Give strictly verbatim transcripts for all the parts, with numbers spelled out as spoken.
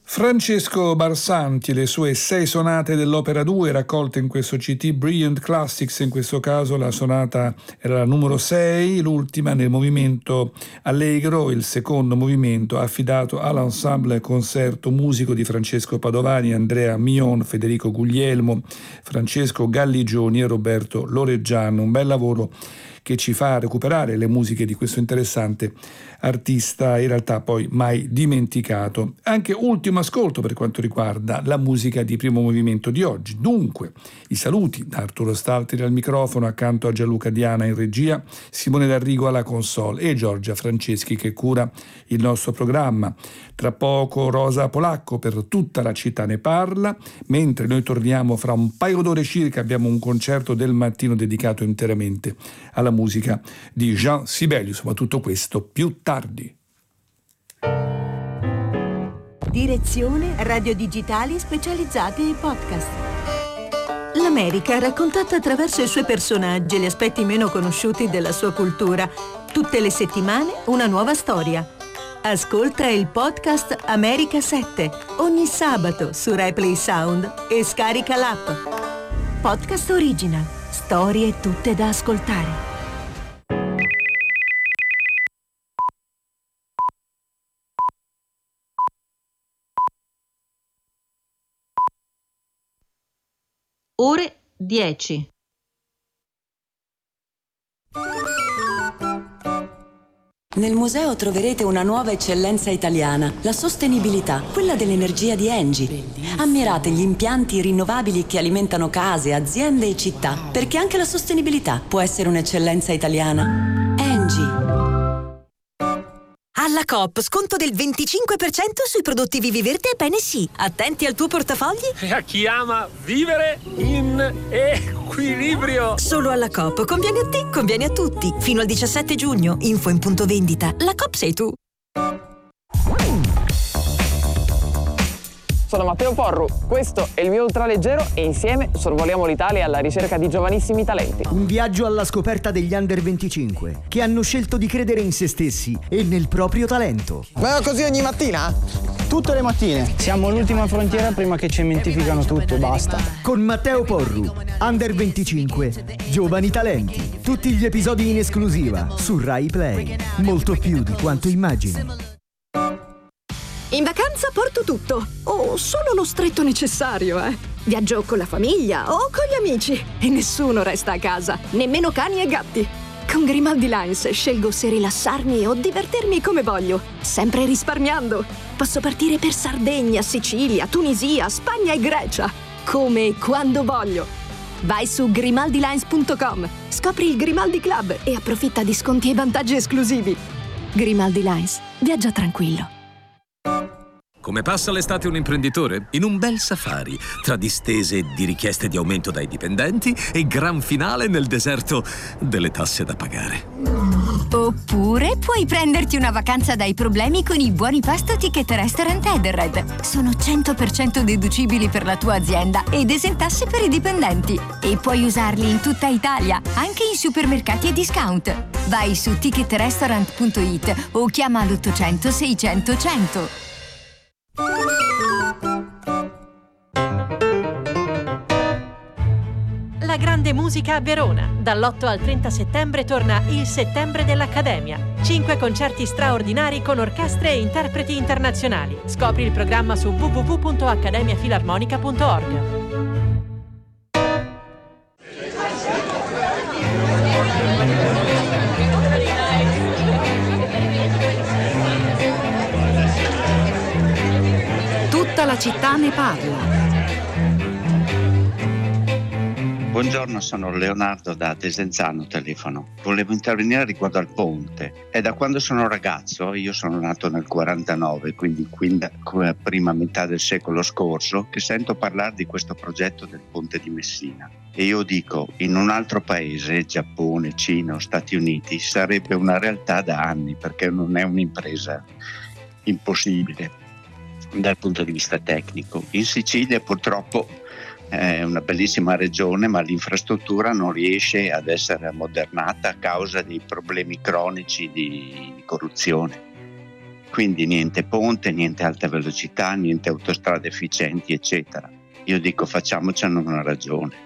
Francesco Barsanti, le sue sei sonate dell'Opera due raccolte in questo C D Brilliant Classics, in questo caso la sonata era la numero sei, l'ultima nel movimento allegro, il secondo movimento affidato all'ensemble concerto musico di Francesco Padovani, Andrea Mion, Federico Guglielmo, Francesco Galligioni e Roberto Loreggiano. Un bel lavoro che ci fa recuperare le musiche di questo interessante artista, in realtà poi mai dimenticato. Anche ultimo ascolto per quanto riguarda la musica di primo movimento di oggi. Dunque, i saluti da Arturo Stalteri al microfono, accanto a Gianluca Diana in regia, Simone D'Arrigo alla console e Giorgia Franceschi che cura il nostro programma. Tra poco Rosa Polacco per Tutta la città ne parla, mentre noi torniamo fra un paio d'ore circa, abbiamo un concerto del mattino dedicato interamente alla musica di Jean Sibelius, ma tutto questo più tardi. Direzione radio digitali specializzate e podcast. L'America raccontata attraverso i suoi personaggi e gli aspetti meno conosciuti della sua cultura. Tutte le settimane una nuova storia. Ascolta il podcast America sette ogni sabato su RaiPlay Sound e scarica l'app. Podcast Original. Storie tutte da ascoltare. Ore dieci. Nel museo troverete una nuova eccellenza italiana, la sostenibilità, quella dell'energia di Engie. Ammirate gli impianti rinnovabili che alimentano case, aziende e città, perché anche la sostenibilità può essere un'eccellenza italiana. Engie. Alla Coop, sconto del venticinque per cento sui prodotti Viviverde e Bene Sì. Attenti al tuo portafogli. E a chi ama vivere in equilibrio. Solo alla Coop. Conviene a te, conviene a tutti. Fino al diciassette giugno. Info in punto vendita. La Coop sei tu. Sono Matteo Porru, questo è il mio ultraleggero e insieme sorvoliamo l'Italia alla ricerca di giovanissimi talenti. Un viaggio alla scoperta degli under venticinque che hanno scelto di credere in se stessi e nel proprio talento. Ma così ogni mattina? Tutte le mattine. Siamo l'ultima frontiera prima che cementificano tutto, basta. Con Matteo Porru, under venticinque, giovani talenti. Tutti gli episodi in esclusiva su RaiPlay. Molto più di quanto immagini. In vacanza porto tutto, o solo lo stretto necessario, eh. Viaggio con la famiglia o con gli amici e nessuno resta a casa, nemmeno cani e gatti. Con Grimaldi Lines scelgo se rilassarmi o divertirmi come voglio, sempre risparmiando. Posso partire per Sardegna, Sicilia, Tunisia, Spagna e Grecia, come e quando voglio. Vai su grimaldi lines punto com, scopri il Grimaldi Club e approfitta di sconti e vantaggi esclusivi. Grimaldi Lines, viaggia tranquillo. Come passa l'estate un imprenditore? In un bel safari, tra distese di richieste di aumento dai dipendenti e gran finale nel deserto delle tasse da pagare. Oppure puoi prenderti una vacanza dai problemi con i buoni pasto Ticket Restaurant Edenred. Sono cento per cento deducibili per la tua azienda ed esentasse per i dipendenti. E puoi usarli in tutta Italia, anche in supermercati e discount. Vai su ticket restaurant punto it o chiama l'ottocento seicento cento. La grande musica a Verona. Dall'otto al trenta settembre torna il Settembre dell'Accademia. Cinque concerti straordinari con orchestre e interpreti internazionali. Scopri il programma su w w w punto accademia filarmonica punto org. Tutta la città ne parla. Buongiorno, sono Leonardo da Desenzano, telefono. Volevo intervenire riguardo al ponte. È da quando sono ragazzo, io sono nato nel quarantanove, quindi quinda, prima metà del secolo scorso, che sento parlare di questo progetto del ponte di Messina. E io dico, in un altro paese, Giappone, Cina o Stati Uniti, sarebbe una realtà da anni, perché non è un'impresa impossibile dal punto di vista tecnico. In Sicilia purtroppo è una bellissima regione, ma l'infrastruttura non riesce ad essere ammodernata a causa dei problemi cronici di corruzione. Quindi niente ponte, niente alta velocità, niente autostrade efficienti, eccetera. Io dico facciamocene una ragione.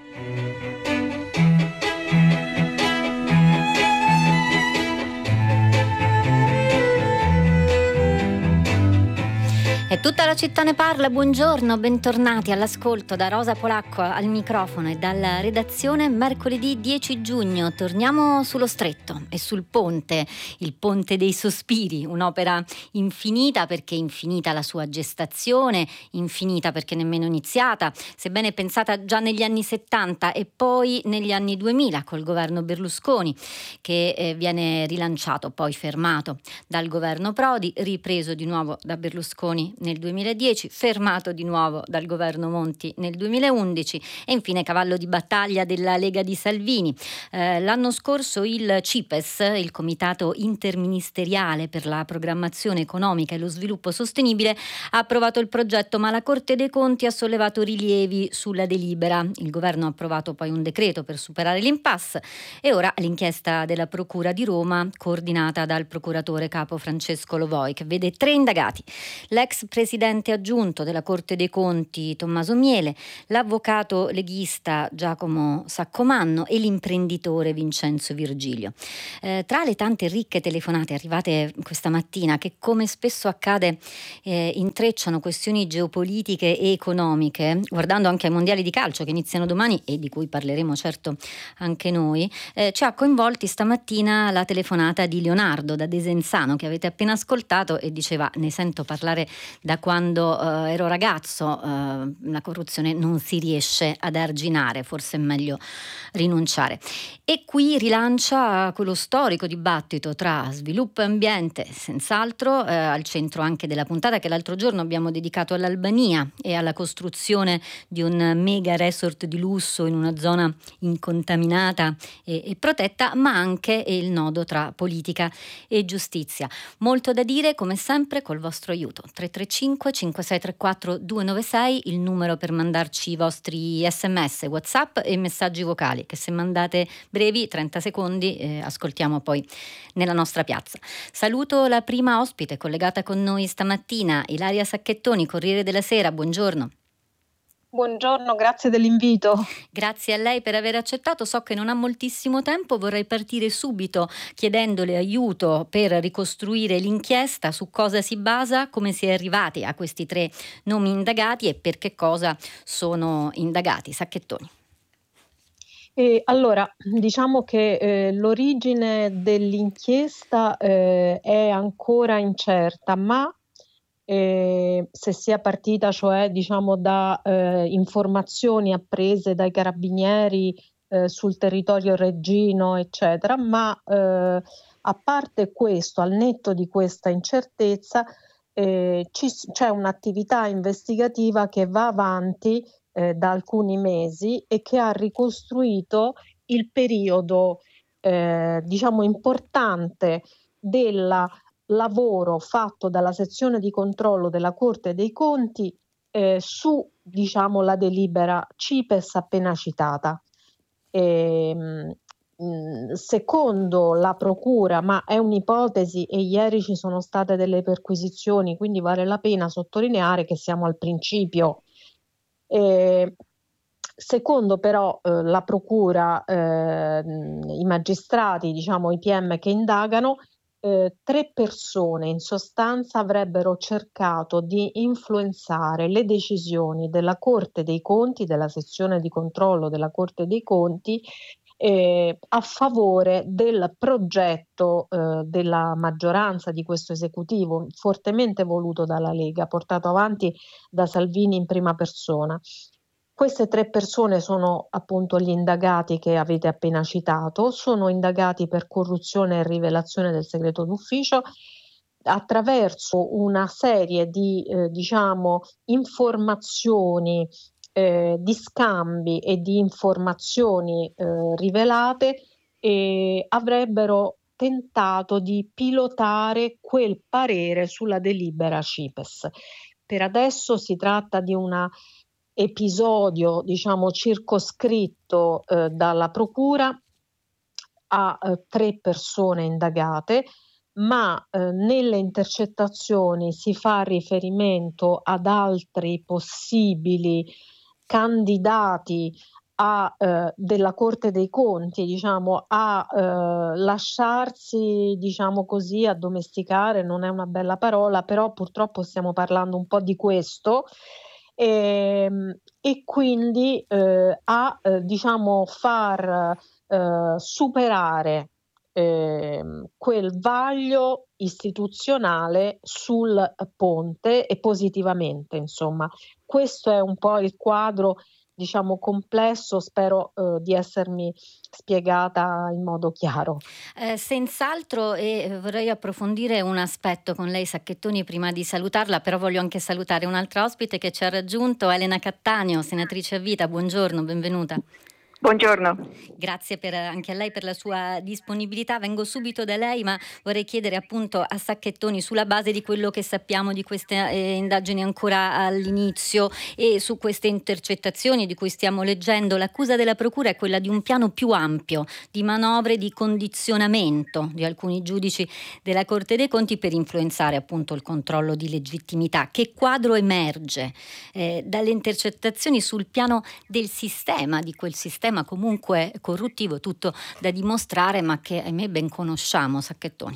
E tutta la città ne parla, buongiorno, bentornati all'ascolto da Rosa Polacco al microfono e dalla redazione. Mercoledì dieci giugno torniamo sullo Stretto e sul ponte, il ponte dei sospiri, un'opera infinita perché infinita la sua gestazione, infinita perché nemmeno iniziata, sebbene pensata già negli anni settanta e poi negli anni duemila col governo Berlusconi, che eh, viene rilanciato, poi fermato dal governo Prodi, ripreso di nuovo da Berlusconi nel duemiladieci, fermato di nuovo dal governo Monti nel duemilaundici e infine cavallo di battaglia della Lega di Salvini. Eh, l'anno scorso il CIPES, il Comitato Interministeriale per la Programmazione Economica e lo Sviluppo Sostenibile, ha approvato il progetto, ma la Corte dei Conti ha sollevato rilievi sulla delibera. Il governo ha approvato poi un decreto per superare l'impasse e ora l'inchiesta della Procura di Roma, coordinata dal procuratore capo Francesco Lovoi, che vede tre indagati: l'ex presidente aggiunto della Corte dei Conti Tommaso Miele, l'avvocato leghista Giacomo Saccomanno e l'imprenditore Vincenzo Virgilio. Eh, tra le tante ricche telefonate arrivate questa mattina, che come spesso accade eh, intrecciano questioni geopolitiche e economiche, guardando anche ai mondiali di calcio che iniziano domani e di cui parleremo certo anche noi, eh, ci ha coinvolti stamattina la telefonata di Leonardo da Desenzano, che avete appena ascoltato, e diceva: ne sento parlare da quando uh, ero ragazzo, uh, la corruzione non si riesce ad arginare, forse è meglio rinunciare. E qui rilancia quello storico dibattito tra sviluppo e ambiente, senz'altro, eh, al centro anche della puntata che l'altro giorno abbiamo dedicato all'Albania e alla costruzione di un mega resort di lusso in una zona incontaminata e, e protetta, ma anche il nodo tra politica e giustizia. Molto da dire, come sempre, col vostro aiuto. tre tre cinque cinque sei tre quattro due nove sei, il numero per mandarci i vostri sms, whatsapp e messaggi vocali, che se mandate brevi, trenta secondi, eh, ascoltiamo poi nella nostra piazza. Saluto la prima ospite collegata con noi stamattina, Ilaria Sacchettoni, Corriere della Sera, buongiorno. Buongiorno, grazie dell'invito. Grazie a lei per aver accettato. So che non ha moltissimo tempo, vorrei partire subito chiedendole aiuto per ricostruire l'inchiesta, su cosa si basa, come si è arrivati a questi tre nomi indagati e per che cosa sono indagati. Sacchettoni. E allora, diciamo che eh, l'origine dell'inchiesta eh, è ancora incerta, ma Eh, se sia partita, cioè diciamo da eh, informazioni apprese dai carabinieri eh, sul territorio reggino, eccetera, ma eh, a parte questo, al netto di questa incertezza, eh, ci, c'è un'attività investigativa che va avanti eh, da alcuni mesi e che ha ricostruito il periodo eh, diciamo importante della lavoro fatto dalla sezione di controllo della Corte dei Conti eh, su diciamo la delibera CIPES appena citata. E, mh, secondo la Procura, ma è un'ipotesi e ieri ci sono state delle perquisizioni, quindi vale la pena sottolineare che siamo al principio. E, secondo però eh, la Procura, eh, i magistrati, diciamo i P M che indagano, Eh, tre persone in sostanza avrebbero cercato di influenzare le decisioni della Corte dei Conti, della sezione di controllo della Corte dei Conti, eh, a favore del progetto eh, della maggioranza di questo esecutivo, fortemente voluto dalla Lega, portato avanti da Salvini in prima persona. Queste tre persone sono appunto gli indagati che avete appena citato, sono indagati per corruzione e rivelazione del segreto d'ufficio attraverso una serie di eh, diciamo informazioni, eh, di scambi e di informazioni eh, rivelate, e avrebbero tentato di pilotare quel parere sulla delibera CIPES. Per adesso si tratta di una episodio diciamo circoscritto eh, dalla Procura a eh, tre persone indagate, ma eh, nelle intercettazioni si fa riferimento ad altri possibili candidati a, eh, della Corte dei Conti, diciamo, a eh, lasciarsi, diciamo così, addomesticare, non è una bella parola, però purtroppo stiamo parlando un po' di questo, e, e quindi eh, a eh, diciamo far eh, superare eh, quel vaglio istituzionale sul ponte e positivamente, insomma. Questo è un po' il quadro, diciamo, complesso, spero eh, di essermi spiegata in modo chiaro. Eh, senz'altro, e vorrei approfondire un aspetto con lei, Sacchettoni, prima di salutarla, però voglio anche salutare un'altra ospite che ci ha raggiunto, Elena Cattaneo, senatrice a vita. Buongiorno, benvenuta. Buongiorno. Grazie per, anche a lei per la sua disponibilità. Vengo subito da lei, ma vorrei chiedere appunto a Sacchettoni, sulla base di quello che sappiamo di queste eh, indagini ancora all'inizio e su queste intercettazioni di cui stiamo leggendo, l'accusa della Procura è quella di un piano più ampio di manovre di condizionamento di alcuni giudici della Corte dei Conti per influenzare appunto il controllo di legittimità. Che quadro emerge eh, dalle intercettazioni sul piano del sistema, di quel sistema comunque corruttivo, tutto da dimostrare, ma che ahimè ben conosciamo, Sacchettoni?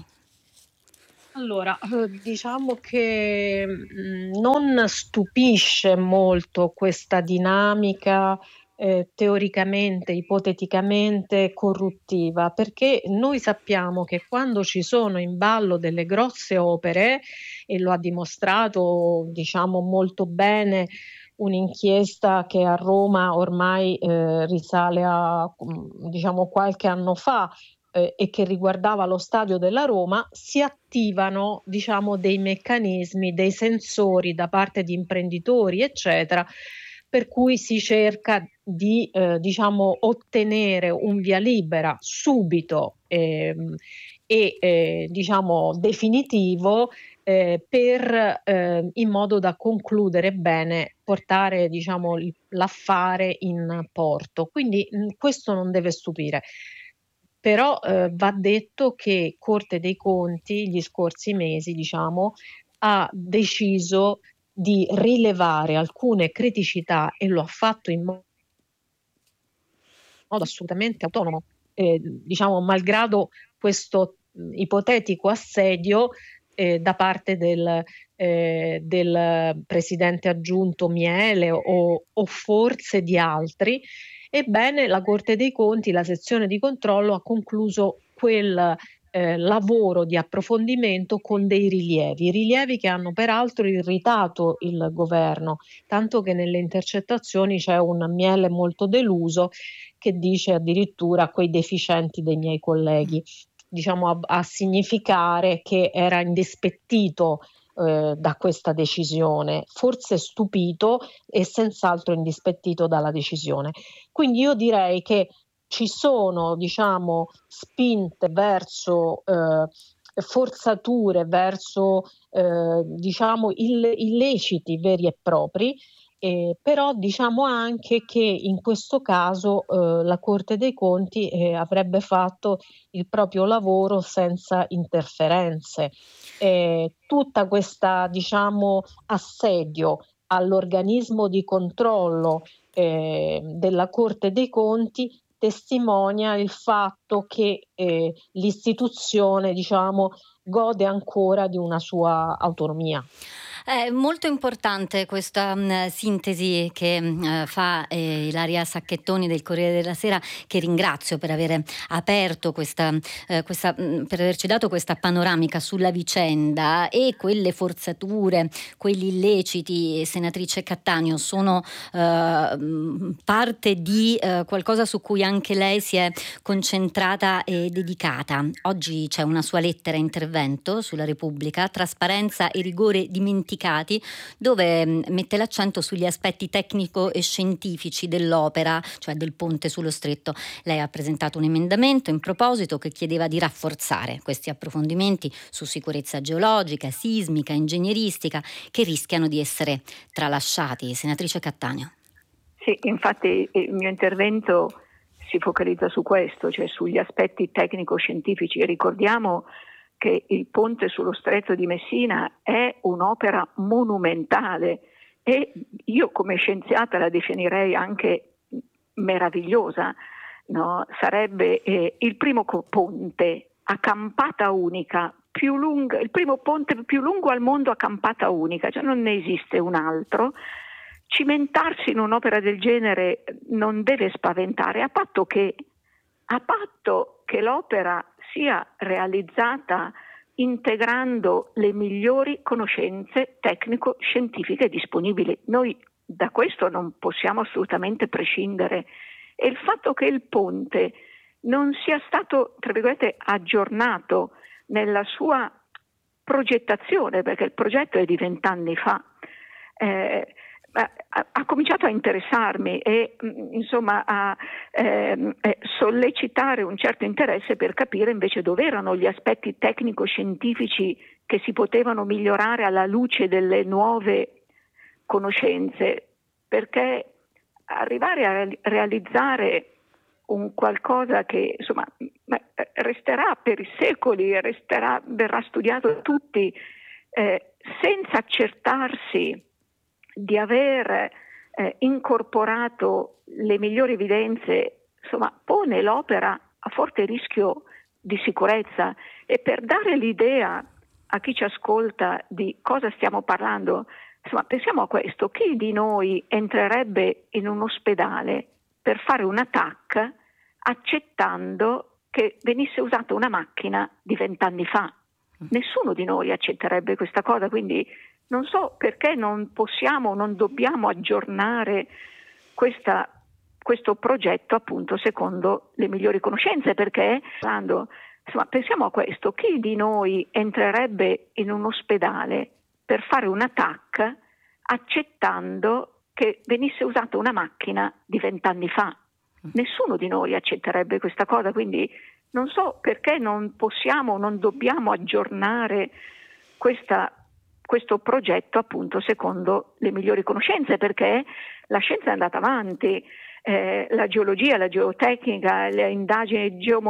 Allora, diciamo che mh, non stupisce molto questa dinamica eh, teoricamente, ipoteticamente corruttiva, perché noi sappiamo che quando ci sono in ballo delle grosse opere, e lo ha dimostrato, diciamo, molto bene un'inchiesta che a Roma ormai eh, risale a, diciamo, qualche anno fa eh, e che riguardava lo stadio della Roma, si attivano, diciamo, dei meccanismi, dei sensori da parte di imprenditori, eccetera, per cui si cerca di eh, diciamo, ottenere un via libera subito ehm, e eh, diciamo definitivo eh, per eh, in modo da concludere bene, portare, diciamo, l'affare in porto. Quindi mh, questo non deve stupire. Però eh, va detto che Corte dei Conti gli scorsi mesi, diciamo, ha deciso di rilevare alcune criticità e lo ha fatto in modo assolutamente autonomo, eh, diciamo, malgrado questo mh, ipotetico assedio eh, da parte del, eh, del presidente aggiunto Miele o, o forse di altri. Ebbene, la Corte dei Conti, la sezione di controllo, ha concluso quel eh, lavoro di approfondimento con dei rilievi, rilievi che hanno peraltro irritato il governo, tanto che nelle intercettazioni c'è un Miele molto deluso che dice addirittura quei deficienti dei miei colleghi, diciamo a, a significare che era indispettito eh, da questa decisione, forse stupito e senz'altro indispettito dalla decisione. Quindi io direi che ci sono, diciamo, spinte verso eh, forzature, verso eh, diciamo ill- illeciti veri e propri. Eh, però diciamo anche che in questo caso eh, la Corte dei Conti eh, avrebbe fatto il proprio lavoro senza interferenze. Eh, tutta questa, diciamo, assedio all'organismo di controllo eh, della Corte dei Conti testimonia il fatto che eh, l'istituzione, diciamo, gode ancora di una sua autonomia. È molto importante questa mh, sintesi che mh, fa eh, Ilaria Sacchettoni del Corriere della Sera, che ringrazio per aver aperto questa, eh, questa mh, per averci dato questa panoramica sulla vicenda. E quelle forzature, quegli illeciti, senatrice Cattaneo, sono eh, parte di eh, qualcosa su cui anche lei si è concentrata e dedicata. Oggi c'è una sua lettera intervento sulla Repubblica, Trasparenza e rigore dimenticati, dove mette l'accento sugli aspetti tecnico e scientifici dell'opera, cioè del ponte sullo Stretto. Lei ha presentato un emendamento in proposito che chiedeva di rafforzare questi approfondimenti su sicurezza geologica, sismica, ingegneristica, che rischiano di essere tralasciati. Senatrice Cattaneo. Sì, infatti il mio intervento si focalizza su questo, cioè sugli aspetti tecnico-scientifici. Ricordiamo che il ponte sullo Stretto di Messina è un'opera monumentale e io come scienziata la definirei anche meravigliosa, no? Sarebbe eh, il primo ponte a campata unica, più lungo, il primo ponte più lungo al mondo a campata unica, cioè non ne esiste un altro. Cimentarsi in un'opera del genere non deve spaventare, a patto che, a patto che l'opera sia realizzata integrando le migliori conoscenze tecnico-scientifiche disponibili. Noi da questo non possiamo assolutamente prescindere. E il fatto che il ponte non sia stato, tra virgolette, aggiornato nella sua progettazione, perché il progetto è di vent'anni fa, eh, ha, ha cominciato a interessarmi e insomma a eh, sollecitare un certo interesse per capire invece dove erano gli aspetti tecnico-scientifici che si potevano migliorare alla luce delle nuove conoscenze, perché arrivare a realizzare un qualcosa che insomma resterà per i secoli, resterà, verrà studiato da tutti, eh, senza accertarsi di aver eh, incorporato le migliori evidenze, insomma pone l'opera a forte rischio di sicurezza. E per dare l'idea a chi ci ascolta di cosa stiamo parlando, insomma pensiamo a questo: chi di noi entrerebbe in un ospedale per fare un attacco accettando che venisse usata una macchina di vent'anni fa? Nessuno di noi accetterebbe questa cosa, quindi non so perché non possiamo, non dobbiamo aggiornare questa, questo progetto appunto secondo le migliori conoscenze, perché quando, insomma, pensiamo a questo: chi di noi entrerebbe in un ospedale per fare un attacco accettando che venisse usata una macchina di vent'anni fa? Nessuno di noi accetterebbe questa cosa, quindi non so perché non possiamo, non dobbiamo aggiornare questa, questo progetto appunto secondo le migliori conoscenze, perché la scienza è andata avanti, eh, la geologia, la geotecnica, le indagini geomorfologiche